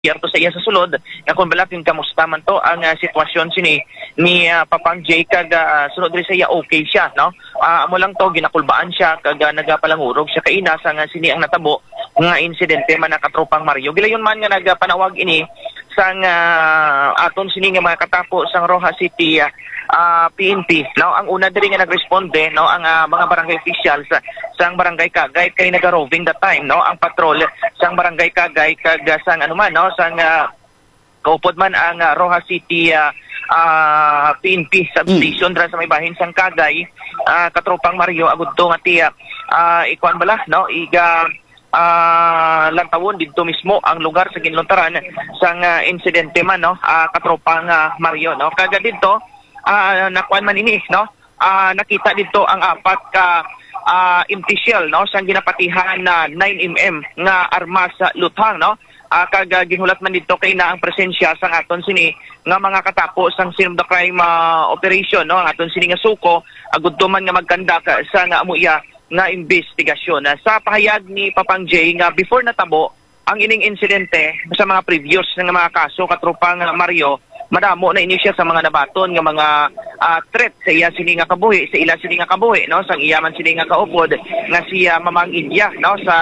to sa iya sa sulod nga kung balakin kamusta man to ang sitwasyon sini ni Papang J kag sunod rin sa iya okay siya no. Amo lang to ginakulbaan siya kag nagapalangurog siya kaina sa nga sini ang natabo nga insidente man nakatropang Mario. Gilayon man nga nagapanawag ini sang aton sini nga mga katapo sang Rojas City PNP no. Ang una diri nga nagresponde no ang mga barangay officials sang barangay Kagay kay nagaroving that time no ang patrol sang barangay Kagay kag sang anuman no sang kaupod man ang Rojas City PNP substation dra sa may bahin sang Kagay katropang Mario agud to nga tiya ikuan bala no iga lantawon dito mismo ang lugar sa ginluntaran sang insidente man no katropang Mario no kaga dito nakuan man ini no nakita dito ang apat ka empty shell no sang ginapatihan na 9mm nga armas sa luthang no kag gihulat man dito kay na ang presensya sang aton sini nga mga katapo sang scene of the crime operation no ang aton sini nga suko agud man nga magkandak sa nga amuya nga investigasyon sa pahayag ni Papang J nga before natabo ang ining insidente sa mga previous nga mga kaso katropang Mario madamo na ini siya sa mga nabaton nga mga threat sa iya sini nga kabuhi sa ila sini nga kabuhi no sang iya man sini nga kaupod nga siya Mamang India no sa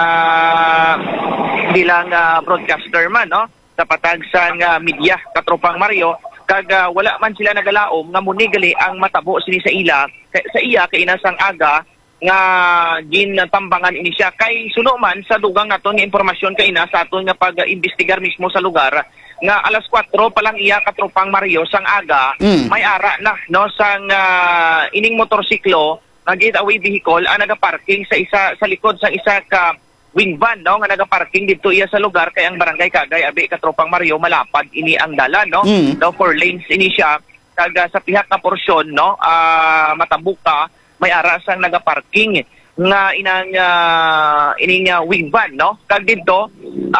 bilang broadcaster man no sa patag sa media katropang Mario kag wala man sila nagalaom nga munigali ang matabo sini sa iya kay inasang aga nga gintambangan ini siya kay suno man sa dugang naton nga impormasyon kay ina sa aton nga pag-imbestigar mismo sa lugar nga alas 4 pa lang iya katropang Mario sang aga may ara na no sang ining motorsiklo nga getaway vehicle ang nagaparking sa likod sa isa ka wing van no nga nagaparking dito iya sa lugar kay ang barangay Kagay abi katropang Mario malapad ini ang dalan no no 4 lanes ini siya kag sa pihak na porsyon no matabuka may ara sang nagaparking nga ining wing van no kag dito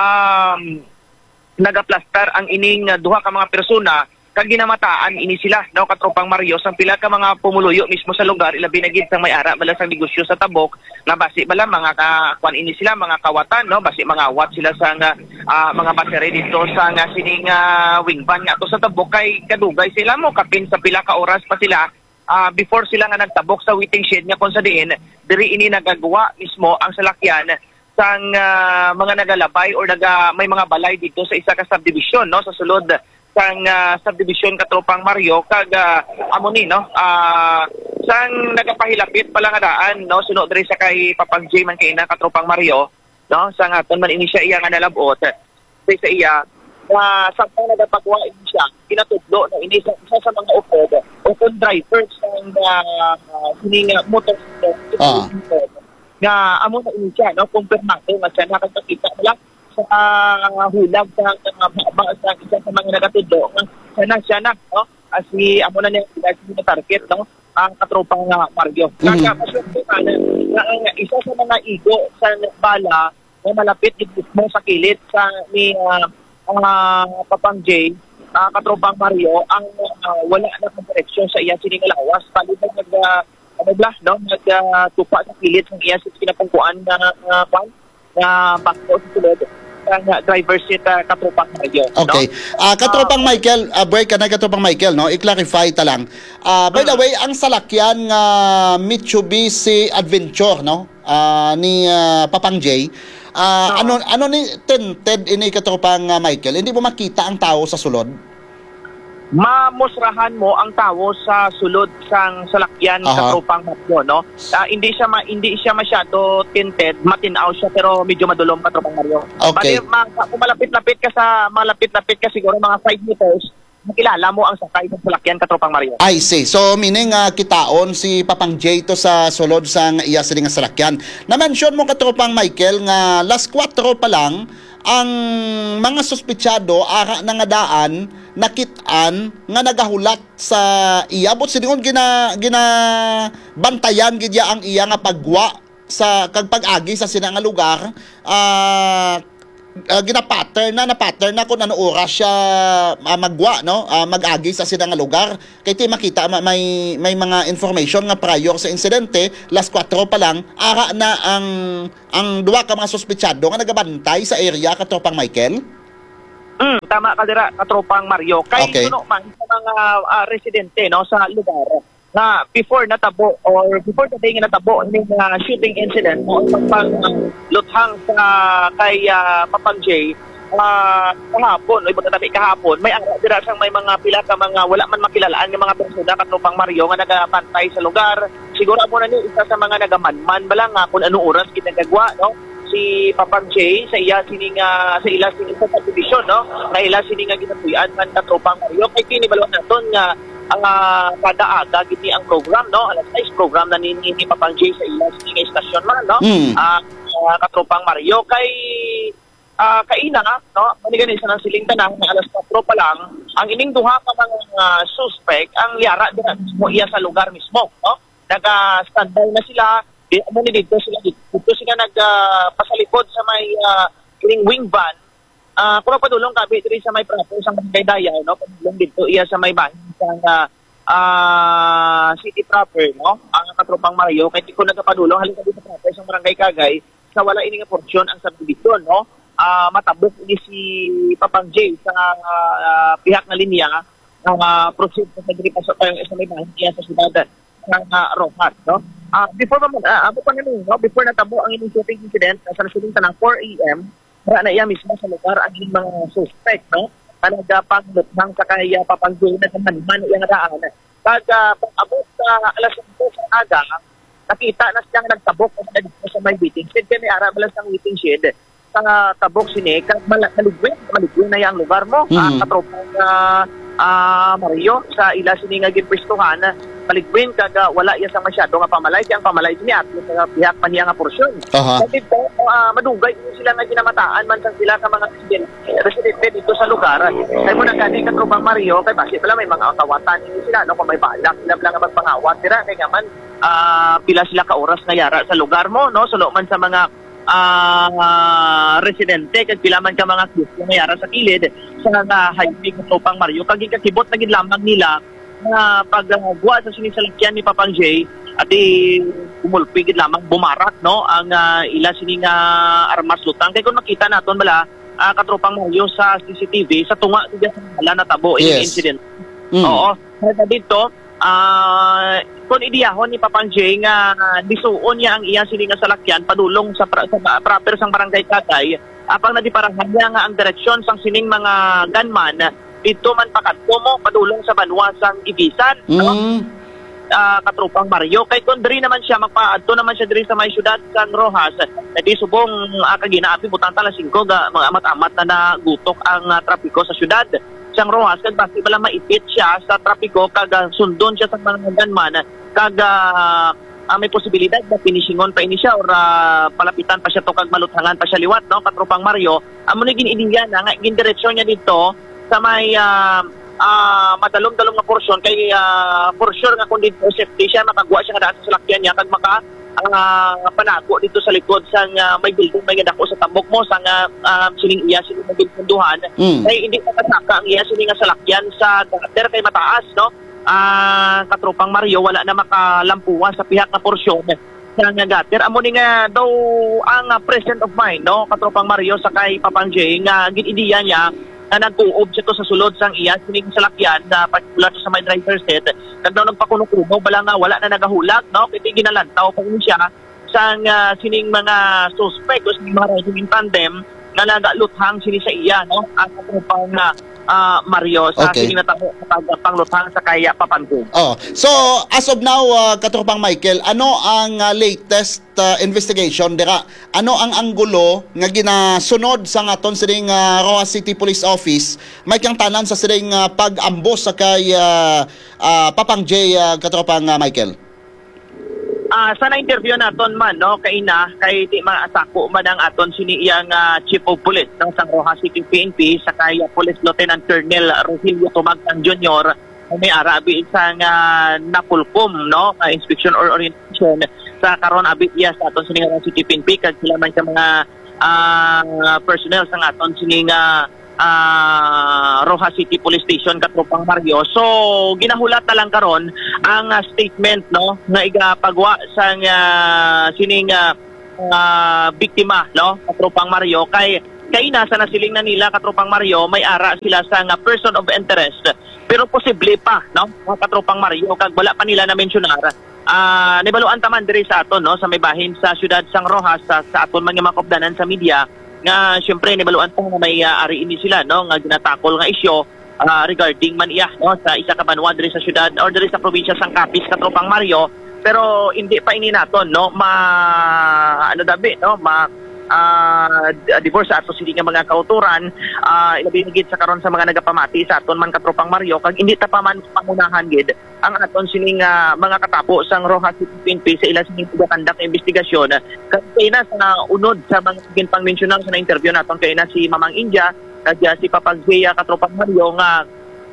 nagaplastar ang ining duha ka mga persona kag ginamataan ini sila no katropang Mario sang pila ka mga pumuluyo mismo sa lugar ilabi na gid sang may ara bala sang negosyo sa tabok na basi bala mga kuan ini sila mga kawatan no basi mga awat sila sang mga batere dito sa sining wing van nga to sa tabok kay kadugay sila mo kapin sa pila ka oras pa sila before sila nga nagtabok sa waiting shed nga kung sa diin diri ini nagagawa mismo ang salakyan sang mga nagalabay or may mga balay dito sa isa ka subdivision no sa sulod sang subdivision katropang Mario kag amo ni no sang nagapahilapit pala nga daan no sunod diri sa kay Papang J man kay ina katropang Mario no sang aton man ini siya iya nga nalabot sa iya sa nagapagawa ini siya kinatudlo na ini sa mga upod drivers ng sining motorcycle nga amo na ini siya no kumpirmado nga siya nakakita lang sa hulag sa mga sa isa sa mga nagatudlo nga siya na no asi amo na niya target no ang katropang Mario kaya nga isa sa mga igo sa bala na malapit mo sa kilid sa ni Papang J katropang Mario ang wala na direksyon sa iya sining lawas palibot nagtupa sa kilid ng iya sa pinapungkuan na bangko sa sulod ang driver seat katropang Mario. Okay. No? Katropang Michael, break ka na katropang Michael, no? I-clarify ta lang. By the way, ang salakyan nga Mitsubishi Adventure, no? Ni Papang J, ano ni tinted ini katropang Michael, hindi mo makita ang tao sa sulod? Mamusrahan mo ang tao sa sulod sang salakyan katropang Mario no hindi siya masyado tinted matinaw siya pero medyo madulom katropang Mario. Okay. Kung malapit-lapit ka siguro mga 5 meters makilala mo ang sakay ng salakyan katropang Mario. I see. So meaning kitaon si Papang J to sa sulod sang iya sa nga salakyan. Na-mention mo katropang Michael nga last 4 pa lang ang mga suspitsado ara na nga daan nakitaan nga nagahulat sa iya bot siningon bantayan gid ang iya nga pagwa sa kag pag-agi sa sina nga lugar gina-pattern na kung ano oras siya magwa no mag-agi sa sina nga lugar kay ti makita may mga information nga prior sa insidente last 4 pa lang ara na ang duwa ka mga suspitsado nga nagabantay sa area katropang Michael. Tama ka dira, katropang Mario. Kay Okay. kuno man sa mga residente no sa lugar na before natabo or before the day nga natabo ning shooting incident o pag luthang sa kay Papang J kahapon, o ibang tabi kahapon, may ara dira sang may mga pila ka mga wala man makilalaan nga mga persona katropang Mario nga nagapantay sa lugar. Siguro mo na ni isa sa mga nagamanman bala nga kung ano oras kinagagwa no si Papang J sa iya sining sa ila sining sa subdivision no na ila sining ginatuyan man katropang Mario kay kini balon naton nga ang kada aga giti ang program no alas 6 program na ni Papang J sa ila sining istasyon man no katropang Mario kay kaina no manigani sa nang siling tanan nga alas 4 pa lang ang ining duha ka mga suspect ang yara dira mismo iya sa lugar mismo no naga-standby na sila dito sila nagpasalikod sa may wing van kung padulong kabi diri sa may proper sa Barangay Daya no padulong dito iya sa may bahin sa city proper no ang katropang Mario kay ko nagapadulong halin dito sa proper sa Barangay Kagay sa wala ini nga porsyon ang subdivision no matabok ini si Papang J sa pihak na linya proceed sa diri pasok sa may bahin iya sa siyudad ng Rojas no before before natabo ang inyong shooting incident sa nasuling tanang 4 AM wala na iya mismo sa lugar ang inyong mga suspect no nagpangluthang sa kaya Papang J na naman iya nga daan pag abot sa alas 5 sa aga nakita na siyang nagtabok sa may waiting shed kaya may ara balas ang waiting shed sa tabok sini kag maligwin na yang lugar mo katropang Mario sa ila sini nga gipwestuhan maligwin kag wala iya sa masyado nga pamalay kay ang pamalay sini at sa bihak pa niya nga porsyon dito madugay sila nga ginamataan man sang sila ka mga residente dito sa lugar kay mo nagani katropang Mario kay base pala may mga awatan ini sila no kung may balak sila lang nga magpangawat dira kay nga man pila sila ka oras nga yara sa lugar mo no sulo man sa mga residente kag pila man ka mga kids nga yara sa kilid sa highway katropang Mario kag gikasibot na gid lamang nila na pagguwa sa sinisalakyan ni Papang J at umulpigid lamang bumarak no ang ila sining armas lutang kay kung makita naton bala katropang Mario sa CCTV sa tunga diya sa hala natabo yung incident oo dito kung idiyahon ni Papang J nga disuon niya ang iya sining salakyan padulong sa proper sang Barangay Kagay apang nadiparahan niya nga ang direksyon sang sining mga gunman dito man pakadto mo padulong sa banwasang Ibisan no katropang Mario kay kun diri naman siya magpaadto naman siya diri sa may syudad San Rojas di subong kaginaapi butang tala 5 ga mga amat-amat na nagutok ang trapiko sa syudad San Rojas kag basi pala maipit siya sa trapiko kag sundon siya sa mga gunman kag may posibilidad na finishingon pa ini siya or palapitan pa siya to kag maluthangan pa siya liwat no katropang Mario amo ni giniidiyan nga gindiretsyon niya dito sa may madalom-dalom na porsyon kay for sure nga kung dito safety siya makagwa siya nga daan sa salakyan niya kag maka panago dito sa likod sa may building may dako sa tabok mo sa sining iya sining magpunduhan kay hindi makasaka ang iya sining salakyan sa gutter kay mataas no katropang Mario wala na makalampuan sa pihak na porsyon sa gutter amo ni nga daw ang present of mind no katropang Mario sa kay Papang J nga ginidiya niya na nag-uob siya to sa sulod sang iya sining salakyan na particular sa may driver's seat kag daw nagpakuno-kuno bala nga wala na nagahulat no kay ginalantaw pa siya sang sining mga suspect o sining mga riding tandem na nagaluthang sini sa iya no ang katropang Mario sa sining natabo pangluthang sa kaya Papanggo. So as of now katropang Michael ano ang latest investigation dira ano ang anggulo nga ginasunod sa ngaton sining Rojas City Police Office may kang tanan sa sining pag-ambos sa kay Papang J katropang Michael. Sa na-interview naton man no kay di maasako man ang aton sini iyang Chief of Police ng San Rojas City PNP sa kay Police Lieutenant Colonel Rogelio Tumagtang Jr. may arabi isang napulkom no inspection or orientation sa karon abi iya sa aton sini Rojas City PNP kag sila man sa mga personnel sa aton sini Rojas City Police Station katropang Mario. So ginahulat na lang karon ang statement no nga igapagwa sang sining biktima no katropang Mario kay kay nasa nasiling na nila katropang Mario, may ara sila sa nga person of interest. Pero posible pa, no? Katropang Mario, kag wala pa nila na mensyonar. Nibaluan taman diri sa aton, no, sa may bahin sa siyudad Sang Rojas, sa aton mga makopdanan sa media nga syempre nibaluan pa nga may ari ini sila, no, nga ginatakol nga isyo regarding man iya, no, sa isa ka banwa diri sa siyudad or diri sa probinsya Sang Capiz katropang Mario. Pero hindi pa ini naton, no, divorce sa ato sili nga mga kauturan, ilabi higit sa karon sa mga nagapamati sa aton man katropang Mario, kag hindi ta pa man pangunahan gid ang aton sining mga katapo sang Rojas City PNP sa ila sining pagakandak investigasyon. Kay na sa unod sa mga ginpang mensyonal sa interview naton kay na si Mamang India kag si Papang Jay katropang Mario nga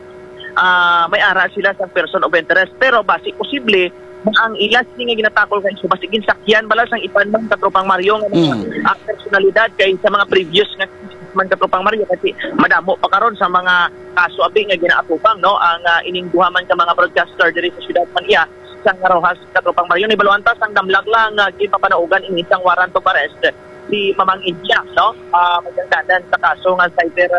may ara sila sa person of interest, pero basi posible ang ilas nga ginatakol kay so basigin sakyan bala sang ipan man katropang Mario nga mga personalidad kay sa mga previous nga man katropang Mario kasi madamo pa karon sa mga kaso abi nga ginaatupang, no, ang ining duhaman ka mga broadcaster diri sa siyudad man iya sang Rojas katropang Mario. Ni baluan ta sang damlag lang gipapanaugan ini sang warrant of arrest si Mamang India, no, magdandanan sa kaso nga cyber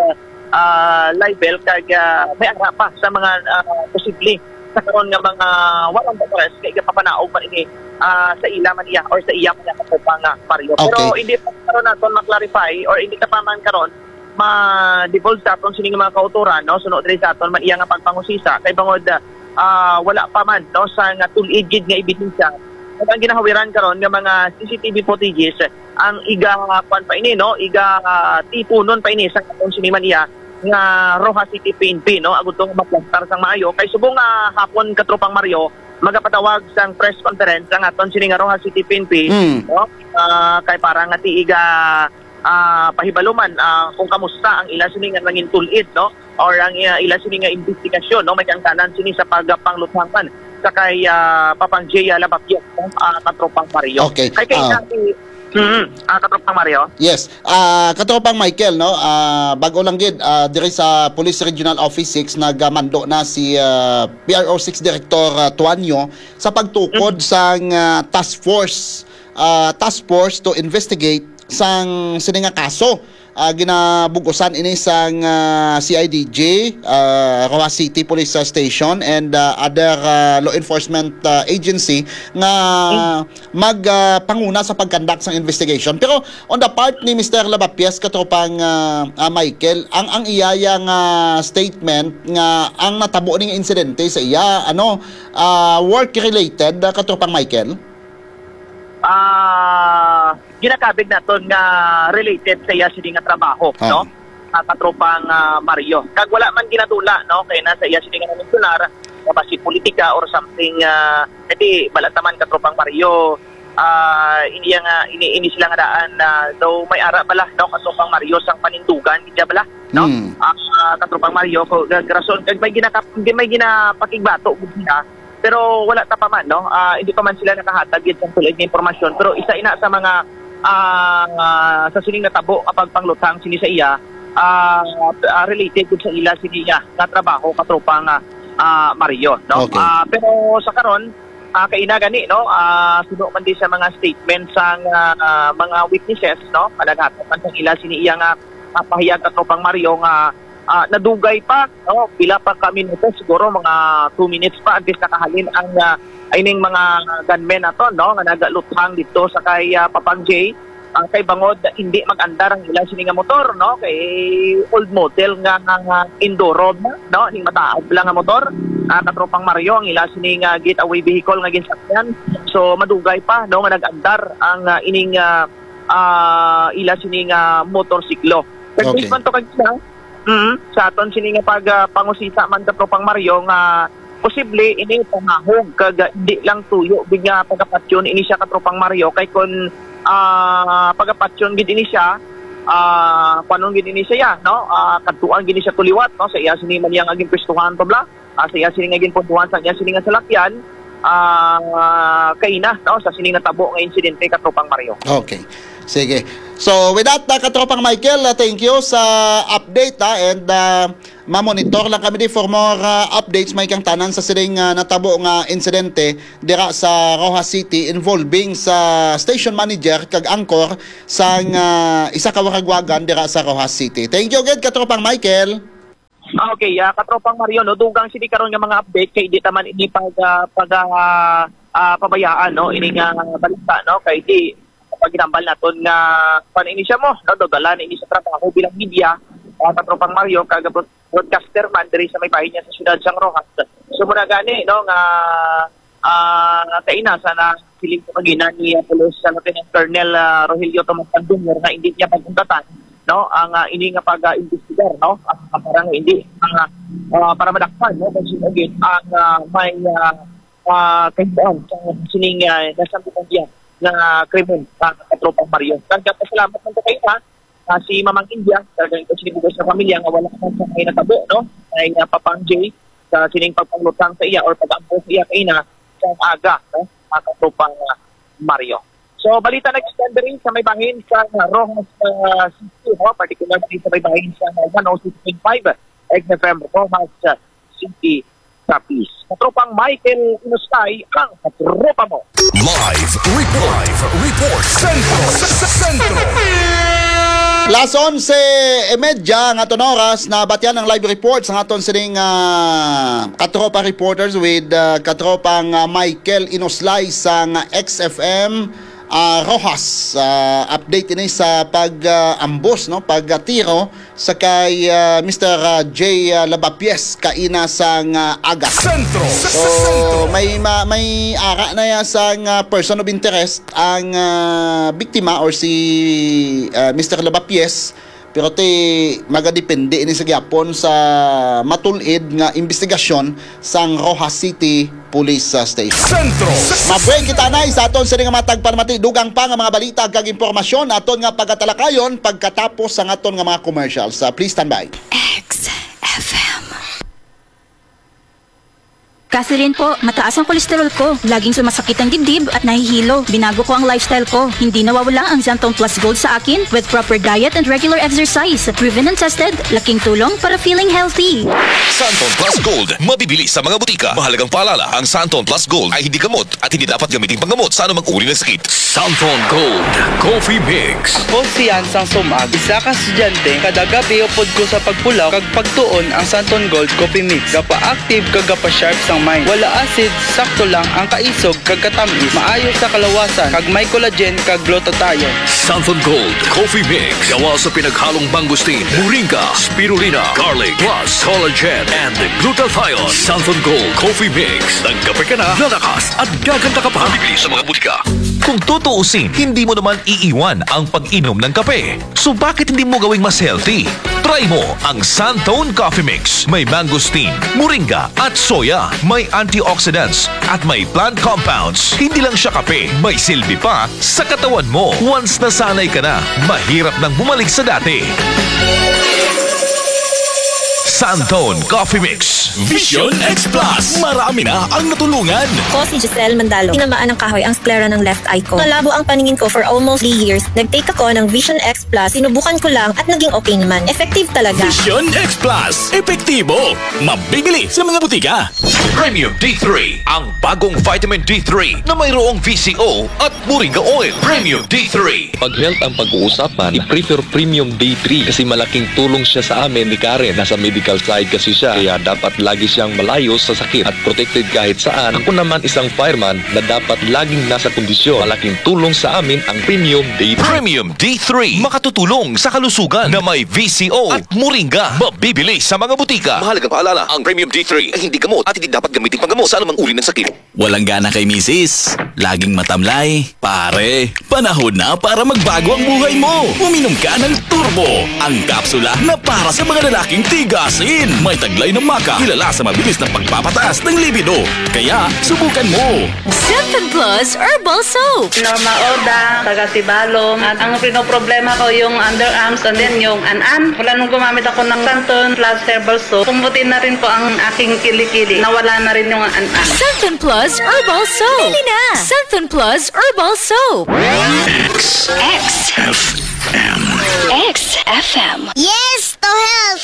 libel kag may ara pa sa mga posible sa karon nga mga walang batas kay kapanaog man ini sa ila man iya or sa iya man katropang Mario. Pero hindi pa karon naton ma-clarify or hindi ka pa man karon ma-divulge sa aton sining mga kauturan, no, sunod diri sa aton man iya nga pagpangusisa kay bangod wala pa man, no, sa nga tulid nga ebidensya. At ang ginahawiran karon nga mga CCTV footages ang iga pan pa ini, no, iga tipunon pa ini sa aton sining man iya nga Rojas City PNP, no, agud tong maplastar sang maayo kay subong hapon katropang Mario magapatawag sang press conference ang aton sining nga Rojas City PNP, no, kay para nga tiiga pahibaluman kung kamusta ang ila sining nga nangin tulid, no, or ang ila sining nga investigasyon, no, may kangtanan sini sa pagpangluthangan sa kay Papang Jay Labapio, katropang Mario. Okay. Kay katropang Mario. Yes. Katropang Michael, no, bago lang gid diri sa Police Regional Office 6 nagmando na si PRO 6 Director Tuanyo sa pagtukod sang task force to investigate sang sininga kaso ginabugusan ini sang CIDJ, Rojas City Police Station and other law enforcement agency nga magpanguna sa pagkandak sang investigation. Pero on the part ni Mr. Labapies katropang Michael, ang iyayang statement nga ang natabo ning insidente sa iya work related katropang Michael. Ginakabig naton nga related sa iya sini nga trabaho, no, katropang Mario. Kag wala man ginadula, no, kay nasa iya sini nga mensionar basi politika or something, edi balataman katropang Mario ini sila nga daan daw may ara bala, no, katropang Mario sang panindugan gidya bala, no, katropang Mario ko rason kag may ginapakigbato gud sila. Pero wala ta pa man, no, hindi pa man sila nakahatag sa tulad ng impormasyon, pero isa ina sa mga sa sining natabo kapag pangluthang sini sa iya related sa ila sini niya nga trabaho katropang Mario, no. Okay. Pero sa karon kaina gani, no, suno man di sa mga statements sang mga witnesses, no, kalagatan man sa ila sini iya nga pahayag katropang Mario nga nadugay pa, no, pila pa ka minuto, siguro mga 2 minutes pa antes nakahalin ang ining mga gunmen nato, no, nga nagaluthang dito sa kay Papang Jay, kay bangod hindi mag-andar ang ila sini nga motor, no, kay old model nga Enduro, no, ning mataab lang nga motor, katropang Mario ang ila sini nga getaway vehicle nga ginsakyan. So madugay pa, no, nga nag-andar ang ining ila sini nga motorsiklo. Kag man to kag sa aton sini nga pagpangusisa man katropang Mario nga posible ini pamahog kag di lang tuyo bigla pagapatyon ini siya katropang Mario kay kun pagapatyon gid ini siya panon gid ini siya, no, kadtuan gid siya tuliwat, no, sa iya sini man yang aging pwestuhan to bla, sa iya sini nga ginpuntuhan sa iya sini nga salakyan kay na, no, sa sini nga tabo nga insidente katropang Mario. Okay. Sige. So, with that, katropang Michael, thank you sa update and mamonitor lang kami for more updates may kang tanan sa siling natabo nga insidente dira sa Rojas City involving sa station manager kag angkor sa isa ka waragwagan dira sa Rojas City. Thank you again, katropang Michael. Okay, katropang Mario, no, dugang sini karon nga mga update kay di taman ini pabayaan, no, ini nga balita, no, kay di pag ginambal naton nga panini siya mo, no, dogalan ini sa trabaho bilang media, katropang Mario, kag broadcaster man diri sa may bahin niya sa siyudad sang Rojas. So muna gani, no, nga kainasa na siling pagina ni Police Lieutenant Colonel Rogelio Tomas Jr. na hindi niya pagkuntatan, no, ang ini nga pag-investigar, no, parang hindi para madakpan, no, kasi again ang may kaibuan sa sining nasambutan diyan na krimen sa katropang Mario. Salamat man kayo si Mamang India, talagang ito sinibugay sa pamilya nga wala ka sa may natabo, no, ay Papang J sa sining pagpanglutang sa iya or pag-ampo sa iya kay na sa aga, no, katropang Mario. So, balita nag-extend rin sa may bahin sa Rojas City, no? Particularly sa may bahin sa 106.5 XFM Rojas City, Capiz. Katropang Michael Inustay, ang katropa mo. Live report. Centro. Las 11:30 nga aton oras na batyan ang live report sa aton sining katropa reporters with katropang Michael Inoslay sa XFM Rojas. Update ini sa pag-ambos, no, pag-tiro sa kay Mr. J. Labapies kaina sang agas. So may ara na ya sang person of interest ang biktima or si Mr. Labapies, pero magadepende ini sa gyapon sa matulid nga investigasyon sang Rojas City Police Station. Mabreak kita na sa aton sa nga matag panamati dugang pa nga mga balita kag impormasyon aton nga pagatalakayon pagkatapos sa aton nga mga commercials. Please stand by. XFM. Kasi rin po, mataas ang kolesterol ko. Laging sumasakit ang dibdib at nahihilo. Binago ko ang lifestyle ko. Hindi nawawala ang Xantone Plus Gold sa akin with proper diet and regular exercise. Proven and tested, laking tulong para feeling healthy. Xantone Plus Gold, mabibili sa mga butika. Mahalagang paalala, ang Xantone Plus Gold ay hindi gamot at hindi dapat gamitin panggamot sa anumang uri ng sakit. Xantone Gold Coffee Mix. Konsiyansang sumag, isa ka estudyante, kada gabi upod ko sa pagpulaw, kag pagtuon ang Xantone Gold Coffee Mix. Gapa-active kag gapa-sharp sang mind. Wala acid, sakto lang ang kaisog kag katamis. Maayo sa kalawasan, kag may collagen kag glutathione. Xantone Gold Coffee Mix. Gawa sa pinaghalong mangustin, moringa, spirulina, garlic, plus collagen and glutathione. Xantone Gold Coffee Mix. Nagkape ka na, lalakas at gaganda ka pa. Bibili sa mga butika. Kung tutuusin, hindi mo naman iiwan ang pag-inom ng kape. So bakit hindi mo gawing mas healthy? Try mo ang Xantone Coffee Mix. May mangosteen, moringa at soya. May antioxidants at may plant compounds. Hindi lang siya kape, may silbi pa sa katawan mo. Once nasanay ka na, mahirap nang bumalik sa dati. Xantone Coffee Mix. Vision X Plus. Marami na ang natulungan. Ko si Giselle Mandalo. Tinamaan ng kahoy ang sclera ng left eye ko. Malabo ang paningin ko for almost 3 years. Nag-take ako ng Vision X Plus. Sinubukan ko lang at naging okay naman. Effective talaga. Vision X Plus. Epektibo. Mabibili sa mga butika. Premium D3. Ang bagong vitamin D3 na mayroong VCO at moringa oil. Premium D3. Pag health ang pag-uusapan, i-prefer Premium D3 kasi malaking tulong siya sa amin ni Karen. Nasa medical side kasi siya, kaya dapat lagi siyang malayo sa sakit at protected kahit saan. Ako naman isang fireman na dapat laging nasa kondisyon. Malaking tulong sa amin ang Premium D3. Premium D3. Makatutulong sa kalusugan na may VCO at moringa. Mabibili sa mga butika. Mahalagang paalala, ang Premium D3 ay hindi gamot at hindi dapat gamitin panggamot sa anumang uri ng sakit. Walang gana kay misis? Laging matamlay? Pare, panahon na para magbago ang buhay mo. Uminom ka ng Turbo, ang kapsula na para sa mga lalaking tigas asin, may taglay ng maka, kilala sa mabilis na pagpapataas ng libido. Kaya, subukan mo. Cellphone Plus Herbal Soap. Norma Oda, taga Sibalom. At ang pinoproblema ko yung underarms and then yung an-an. Wala nung gumamit ako ng Santon Plus Herbal Soap. Pumuti na rin po ang aking kilikili. Nawala na rin yung an-an. Cellphone Plus Herbal Soap. Bili na! Cellphone Plus Herbal Soap. XFM. Yes, to help!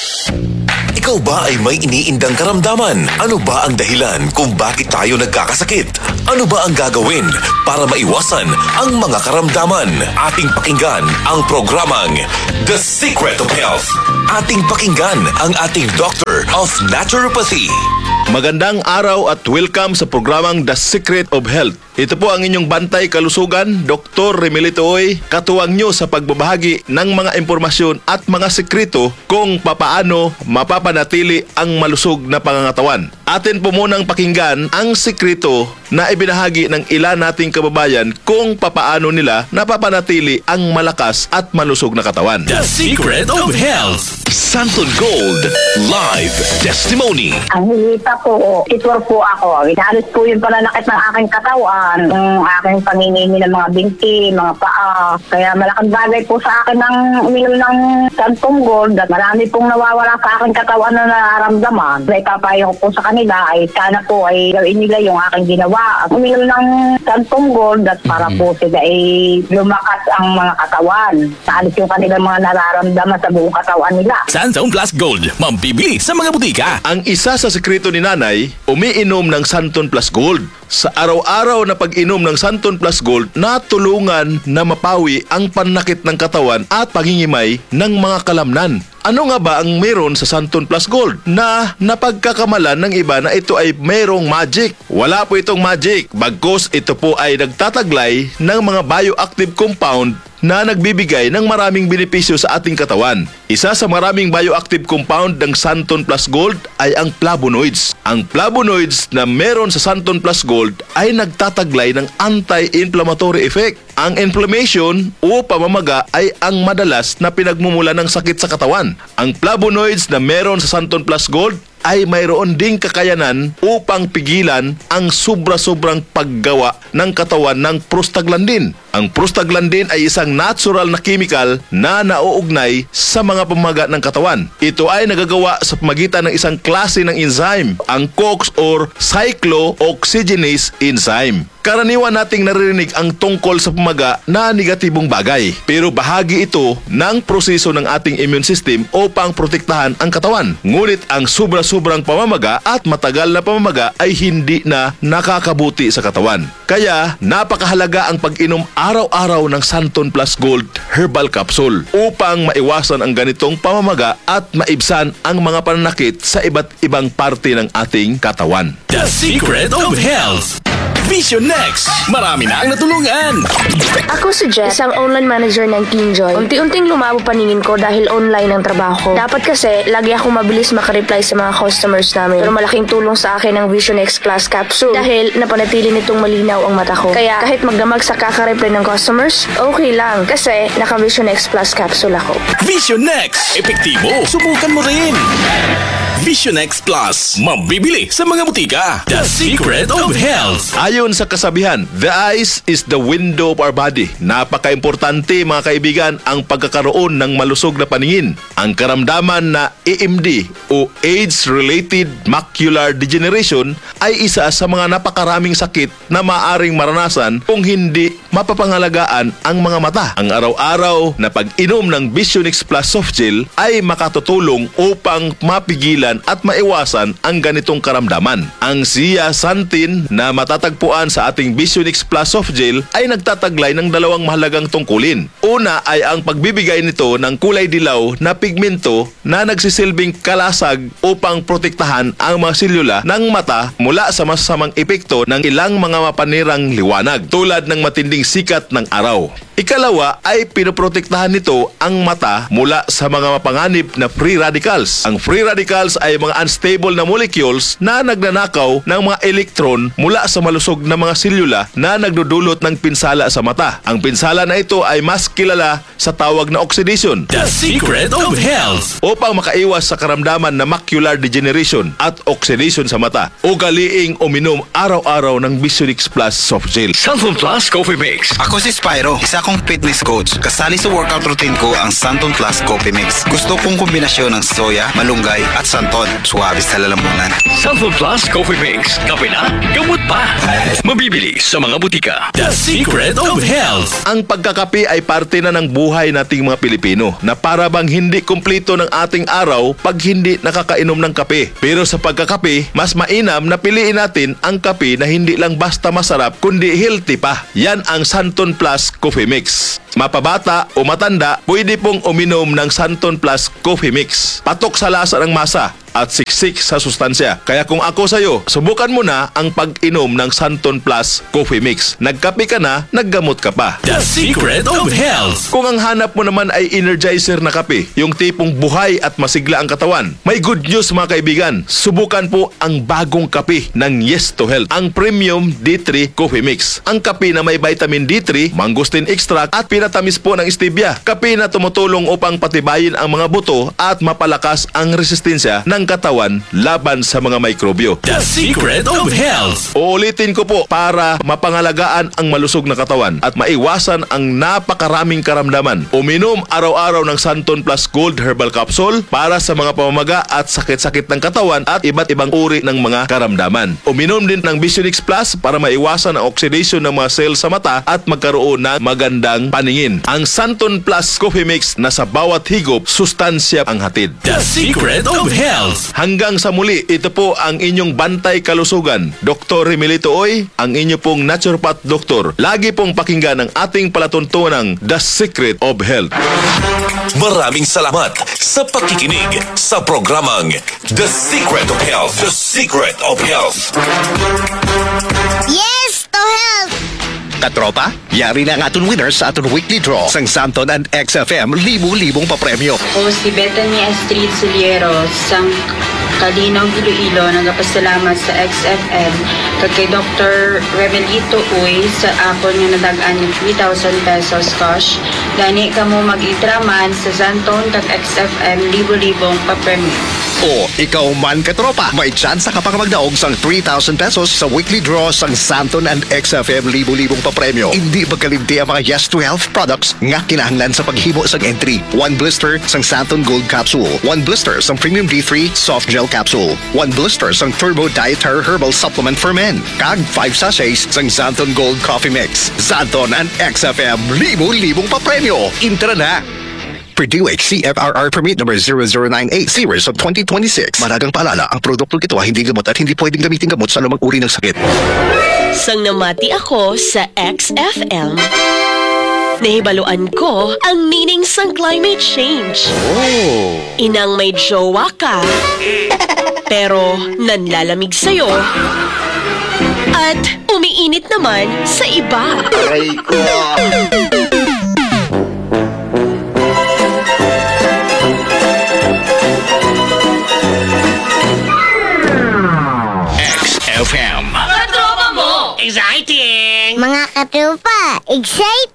Ikaw ba ay may iniindang karamdaman? Ano ba ang dahilan kung bakit tayo nagkakasakit? Ano ba ang gagawin para maiwasan ang mga karamdaman? Ating pakinggan ang programang The Secret of Health. Ating pakinggan ang ating Doctor of Naturopathy. Magandang araw at welcome sa programang The Secret of Health. Ito po ang inyong bantay kalusugan, Dr. Remilito Oy, katuwang nyo sa pagbabahagi ng mga impormasyon at mga sekreto kung papaano mapapanatili ang malusog na pangangatawan. Atin po munang pakinggan ang sekreto na ibinahagi ng ilan nating kababayan kung papaano nila napapanatili ang malakas at malusog na katawan. The Secret of Health. Santon Gold Live Testimony. Ang hilita po, titwar po ako. Inalis po yung pananakit ng aking katawan, ng aking panginimi ng mga binti, mga paa. Kaya malaking bagay po sa akin ng uminom ng Santon Gold at marami pong nawawala sa aking katawan na nararamdaman. Kaya ipapayo ko po sa kanila ay sana po ay gawin nila yung aking ginawa. Uminom ng Santon Gold at para po sila ay lumakas ang mga katawan. Saalis yung kanilang mga nararamdaman sa buong katawan nila. Santon Plus Gold, mambibili sa mga butika. Ang isa sa sekreto ni Nanay, umiinom ng Santon Plus Gold. Sa araw-araw na pag-inom ng Santon Plus Gold, natulungan na mapawi ang pananakit ng katawan at pangingimay ng mga kalamnan. Ano nga ba ang meron sa Santon Plus Gold na napagkakamalan ng iba na ito ay mayroong magic? Wala po itong magic, bagkus ito po ay nagtataglay ng mga bioactive compound na nagbibigay ng maraming benepisyo sa ating katawan. Isa sa maraming bioactive compound ng Santon Plus Gold ay ang flavonoids. Ang flavonoids na meron sa Santon Plus Gold ay nagtataglay ng anti-inflammatory effect. Ang inflammation o pamamaga ay ang madalas na pinagmumula ng sakit sa katawan. Ang flavonoids na meron sa Santon Plus Gold ay mayroon ding kakayanan upang pigilan ang sobra-sobrang paggawa ng katawan ng prostaglandin. Ang prostaglandin ay isang natural na chemical na nauugnay sa mga pamamaga ng katawan. Ito ay nagagawa sa pamagitan ng isang klase ng enzyme, ang COX or cyclooxygenase enzyme. Karaniwan nating naririnig ang tungkol sa pamaga na negatibong bagay. Pero bahagi ito ng proseso ng ating immune system upang protektahan ang katawan. Ngunit ang sobra-sobrang pamamaga at matagal na pamamaga ay hindi na nakakabuti sa katawan. Kaya napakahalaga ang pag-inom araw-araw ng Santon Plus Gold Herbal Capsule upang maiwasan ang ganitong pamamaga at maibsan ang mga pananakit sa iba't ibang parte ng ating katawan. The Secret of Health. Vision Next! Marami na ang natulungan! Ako si Jess, isang online manager ng Kingjoy. Unti-unting lumabo paningin ko dahil online ang trabaho ko. Dapat kasi, lagi akong mabilis makareply sa mga customers namin. Pero malaking tulong sa akin ang Vision X Plus Capsule dahil napanatili nitong malinaw ang mata ko. Kaya kahit magdamag sa kakareply ng customers, okay lang kasi naka Vision X Plus Capsule ako. Vision Next! Epektibo! Subukan mo rin! Vision X Plus, mabibili sa mga butika. The Secret of Health. Ayon sa kasabihan, the eyes is the window of our body. Napaka-importante mga kaibigan ang pagkakaroon ng malusog na paningin. Ang karamdaman na AMD o Age-Related Macular Degeneration ay isa sa mga napakaraming sakit na maaring maranasan kung hindi mapapangalagaan ang mga mata. Ang araw-araw na pag-inom ng Vision X Plus Soft Gel ay makatutulong upang mapigilan at maiwasan ang ganitong karamdaman. Ang zeaxanthin na matatagpuan sa ating Vision X Plus Soft Gel ay nagtataglay ng dalawang mahalagang tungkulin. Una ay ang pagbibigay nito ng kulay dilaw na pigmento na nagsisilbing kalasag upang protektahan ang mga selula ng mata mula sa masasamang epekto ng ilang mga mapanirang liwanag tulad ng matinding sikat ng araw. Ikalawa ay pinoprotektahan nito ang mata mula sa mga mapanganib na free radicals. Ang free radicals ay mga unstable na molecules na nagnanakaw ng mga electron mula sa malusog na mga selula na nagdudulot ng pinsala sa mata. Ang pinsala na ito ay mas kilala sa tawag na oxidation. The Secret of Health. Upang makaiwas sa karamdaman na macular degeneration at oxidation sa mata, ugaliing uminom araw-araw ng Visionix Plus soft gel. Santon Plus Coffee Mix. Ako si Spyro, isa kong fitness coach. Kasali sa workout routine ko ang Santon Plus Coffee Mix. Gusto kong kombinasyon ng soya, malunggay at santon. Suwabe sa lalamunan. Santon Plus Coffee Mix. Kape na, gamot pa. Mabibili sa mga butika. The Secret of Health. Ang pagkakape ay parte na ng buhay nating mga Pilipino na para bang hindi kumpleto ng ating araw pag hindi nakakainom ng kape. Pero sa pagkakape, mas mainam na piliin natin ang kape na hindi lang basta masarap kundi healthy pa. Yan ang Santon Plus Coffee Mix. Mapabata o matanda, pwede pong uminom ng Santon Plus Coffee Mix. Patok sa lasa ng masa at siksik sa sustansya. Kaya kung ako sa'yo, subukan mo na ang pag-inom ng Santon Plus Coffee Mix. Nagkape ka na, naggamot ka pa. The Secret of Health. Kung ang hanap mo naman ay energizer na kape, yung tipong buhay at masigla ang katawan, may good news mga kaibigan. Subukan po ang bagong kape ng Yes to Health, ang Premium D3 Coffee Mix. Ang kape na may vitamin D3, mangosteen extract at pinatamis po ng stevia. Kape na tumutulong upang patibayin ang mga buto at mapalakas ang resistensya ng katawan laban sa mga mikrobyo. The Secret of Health. Uulitin ko po para mapangalagaan ang malusog na katawan at maiwasan ang napakaraming karamdaman. Uminom araw-araw ng Santon Plus Gold Herbal Capsule para sa mga pamamaga at sakit-sakit ng katawan at iba't ibang uri ng mga karamdaman. Uminom din ng Visionix Plus para maiwasan ang oxidation ng mga cells sa mata at magkaroon ng magandang paningin. Ang Santon Plus Coffee Mix na sa bawat higop, sustansya ang hatid. The Secret of Health. Hanggang sa muli, ito po ang inyong bantay kalusugan. Dr. Remilito Oy, ang inyo pong naturopath doktor. Lagi pong pakinggan ang ating palatuntunang The Secret of Health. Maraming salamat sa pakikinig sa programang The Secret of Health. The Secret of Health. Yes to health! Katropa, yari na ang aton winners sa aton weekly draw sang Santon and XFM libu-libong papremyo. O si Bethany Astrid Suliero sang Kalinong Iloilo nagapasalamat sa XFM kay Dr. Remelito Uy sa akon nga nadagaan ng 3,000 pesos cash. Gani ka mo mag-itraman sa Santon kag XFM libu-libong papremyo. O ikaw man katropa, may chance ka pang magdaog sang 3,000 pesos sa weekly draw sang Santon and XFM libu-libong papremyo. Hindi magkalimti ang mga Yes to Health products nga kinahanglan sa paghimo sang entry. 1 blister sang Santon Gold Capsule, 1 blister sang Premium D3 Soft Gel Capsule, 1 blister sang Turbo Dietary Herbal Supplement for Men, kag 5 sachets sang Santon Gold Coffee Mix. Santon and XFM libu-libong papremyo. Intra na! Purdue CFRR Permit number 0098 series of 2026. Maragang paalala, ang produktong ito ay hindi gamot at hindi pwedeng gamitin gamot sa anumang uri ng sakit. Sang namati ako sa XFM, nahibaluan ko ang meaning sang climate change. Oh. Inang may jowa ka, pero nanlalamig sa'yo, at umiinit naman sa iba. Aray ko! XFM. Katropa mo! Exciting! Mga katropa, exciting!